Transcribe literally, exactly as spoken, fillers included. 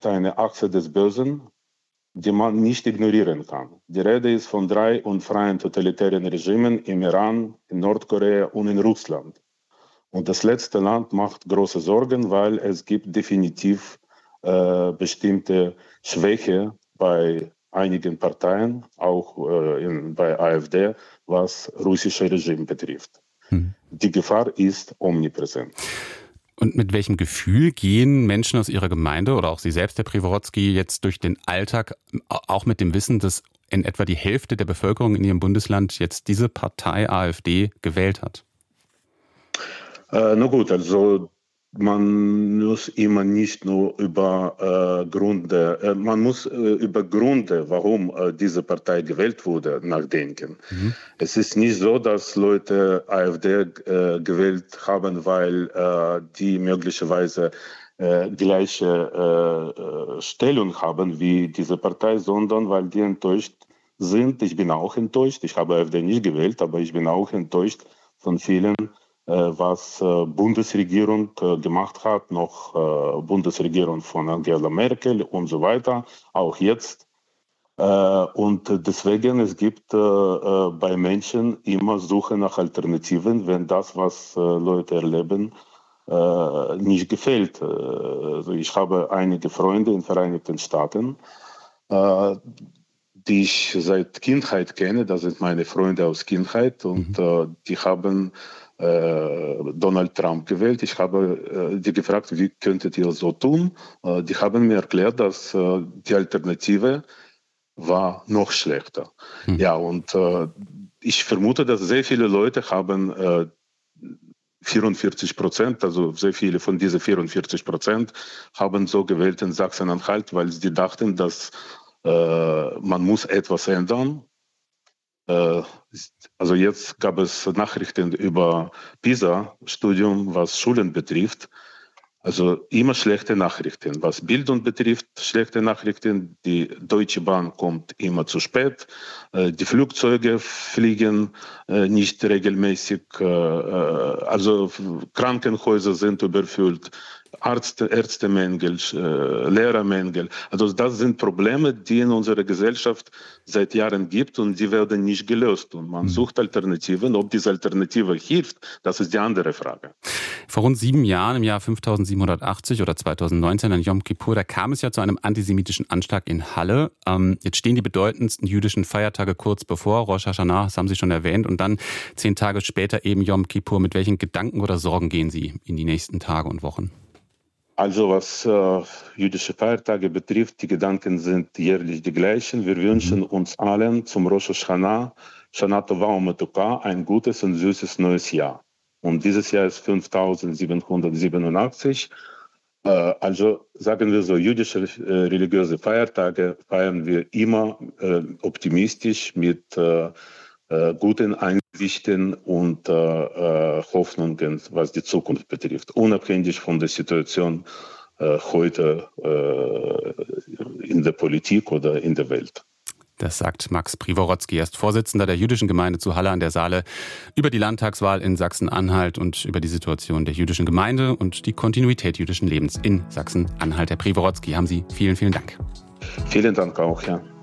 eine Achse des Bösen, die man nicht ignorieren kann. Die Rede ist von drei unfreien totalitären Regimen im Iran, in Nordkorea und in Russland. Und das letzte Land macht große Sorgen, weil es gibt definitiv äh, bestimmte Schwäche bei einigen Parteien, auch äh, in, bei AfD, was russische Regime betrifft. Hm. Die Gefahr ist omnipräsent. Und mit welchem Gefühl gehen Menschen aus Ihrer Gemeinde oder auch Sie selbst, Herr Prigorod, jetzt durch den Alltag, auch mit dem Wissen, dass in etwa die Hälfte der Bevölkerung in Ihrem Bundesland jetzt diese Partei AfD gewählt hat? Äh, na gut, also man muss immer nicht nur über äh, Gründe, äh, man muss äh, über Gründe, warum äh, diese Partei gewählt wurde, nachdenken. Mhm. Es ist nicht so, dass Leute AfD äh, gewählt haben, weil äh, die möglicherweise äh, gleiche äh, Stellung haben wie diese Partei, sondern weil die enttäuscht sind. Ich bin auch enttäuscht. Ich habe AfD nicht gewählt, aber ich bin auch enttäuscht von vielen, was äh, Bundesregierung äh, gemacht hat, noch äh, Bundesregierung von Angela Merkel und so weiter, auch jetzt. Äh, und deswegen, es gibt äh, äh, bei Menschen immer Suche nach Alternativen, wenn das, was äh, Leute erleben, äh, nicht gefällt. Äh, also ich habe einige Freunde in den Vereinigten Staaten, äh, die ich seit Kindheit kenne, das sind meine Freunde aus Kindheit und mhm. äh, die haben Donald Trump gewählt. Ich habe äh, die gefragt, wie könntet ihr so tun? Äh, die haben mir erklärt, dass äh, die Alternative war noch schlechter. Hm. Ja, und äh, ich vermute, dass sehr viele Leute haben äh, vierundvierzig Prozent, also sehr viele von diesen vierundvierzig Prozent haben so gewählt in Sachsen-Anhalt, weil sie dachten, dass äh, man muss etwas ändern. Also jetzt gab es Nachrichten über PISA-Studium, was Schulen betrifft. Also immer schlechte Nachrichten. Was Bildung betrifft, schlechte Nachrichten. Die Deutsche Bahn kommt immer zu spät. Die Flugzeuge fliegen nicht regelmäßig. Also Krankenhäuser sind überfüllt. Ärzte, Ärztemängel, äh, Lehrermängel. Also das sind Probleme, die in unserer Gesellschaft seit Jahren gibt und die werden nicht gelöst. Und man sucht Alternativen. Ob diese Alternative hilft, das ist die andere Frage. Vor rund sieben Jahren, im Jahr fünftausendsiebenhundertachtzig oder zweitausendneunzehn an Yom Kippur, da kam es ja zu einem antisemitischen Anschlag in Halle. Ähm, jetzt stehen die bedeutendsten jüdischen Feiertage kurz bevor. Rosh Hashanah, das haben Sie schon erwähnt. Und dann zehn Tage später eben Yom Kippur. Mit welchen Gedanken oder Sorgen gehen Sie in die nächsten Tage und Wochen? Also was äh, jüdische Feiertage betrifft, die Gedanken sind jährlich die gleichen. Wir wünschen uns allen zum Rosh Hashanah, Shana Tova U'Metuka, ein gutes und süßes neues Jahr. Und dieses Jahr ist fünftausendsiebenhundertsiebenundachtzig. Äh, also sagen wir so, jüdische äh, religiöse Feiertage feiern wir immer äh, optimistisch mit äh, äh, guten Einsichten und äh, äh, Hoffnungen, was die Zukunft betrifft, unabhängig von der Situation äh, heute äh, in der Politik oder in der Welt. Das sagt Max Prigorod. Er ist Vorsitzender der jüdischen Gemeinde zu Halle an der Saale, über die Landtagswahl in Sachsen-Anhalt und über die Situation der jüdischen Gemeinde und die Kontinuität jüdischen Lebens in Sachsen-Anhalt. Herr Prigorod, haben Sie vielen, vielen Dank. Vielen Dank auch, ja.